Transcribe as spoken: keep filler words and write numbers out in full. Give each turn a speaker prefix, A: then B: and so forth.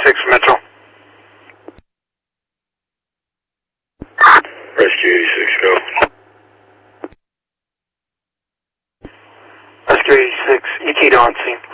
A: eighty-six Metro.
B: Rescue eighty-six, go.
A: Rescue eighty-six, E T to on scene.